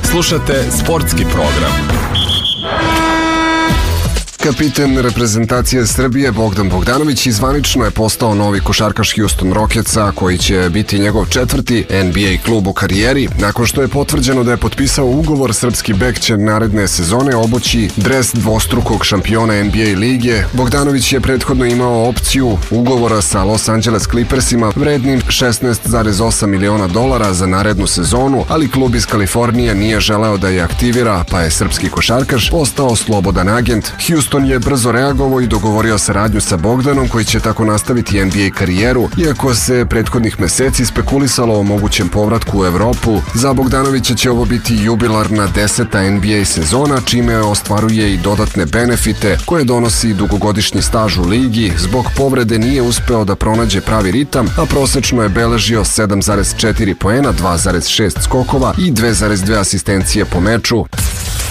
Slušate sportski program. Kapiten reprezentacije Srbije Bogdan Bogdanović zvanično je postao novi košarkaš Houston Rocketsa, koji će biti njegov četvrti NBA klub u karijeri. Nakon što je potvrđeno da je potpisao ugovor, srpski bek će naredne sezone obući dres dvostrukog šampiona NBA lige. Bogdanović je prethodno imao opciju ugovora sa Los Angeles Clippersima vrednim $16,8 miliona za narednu sezonu, ali klub iz Kalifornije nije želeo da je aktivira, pa je srpski košarkaš postao slobodan agent. Houston je brzo reagovao i dogovorio saradnju sa Bogdanom, koji će tako nastaviti NBA karijeru, iako se prethodnih meseci spekulisalo o mogućem povratku u Evropu. Za Bogdanovića će ovo biti jubilarna 10. NBA sezona, čime ostvaruje i dodatne benefite koje donosi dugogodišnji staž u ligi. Zbog povrede nije uspeo da pronađe pravi ritam, a prosečno je beležio 7,4 poena, 2,6 skokova i 2,2 asistencije po meču.